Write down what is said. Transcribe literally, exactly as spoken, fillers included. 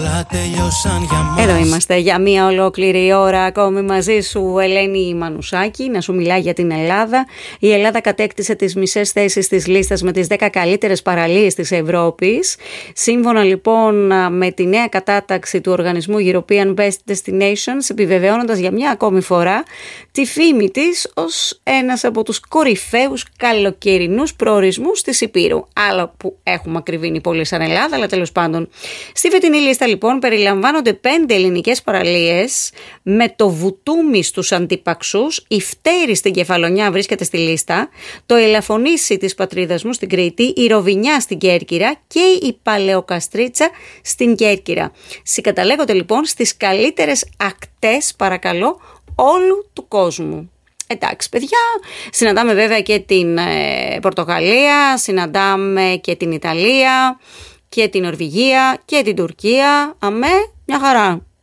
όλα τελειώσαν για μας. Εδώ είμαστε για μία ολόκληρη ώρα ακόμη μαζί σου, Ελένη Μανουσάκη, να σου μιλάει για την Ελλάδα. Η Ελλάδα κατέκτησε τις μισές θέσεις της λίστας με τις δέκα καλύτερες παραλίες της Ευρώπης. Σύμφωνα λοιπόν με τη νέα κατάταξη του οργανισμού European Best Destinations, επιβεβαιώνοντας για μια ακόμη φορά τη φήμη της ως ένας από τους κορυφαίους καλοκαιρινούς προορισμούς της Υπήρου. Άλλο που έχουμε ακριβήνει πολύ σαν Ελλάδα, αλλά τέλος πάντων. Στη φετινή λίστα λοιπόν περιλαμβάνονται πέντε ελληνικές παραλίες, με το Βουτούμι στους Αντιπαξούς, η Φτέρη στην Κεφαλονιά βρίσκεται στη λίστα, το Ελαφωνήσι της πατρίδας μου στην Κρήτη, η Ροβινιά στην Κέρκυρα και η Παλαιοκαστρίτσα στην Κέρκυρα. Συγκαταλέγονται λοιπόν στις καλύτερες ακτές, παρακαλώ, όλου του κόσμου. Εντάξει παιδιά, συναντάμε βέβαια και την ε, Πορτογαλία, συναντάμε και την Ιταλία και την Νορβηγία και την Τουρκία. Αμέ, μια χαρά.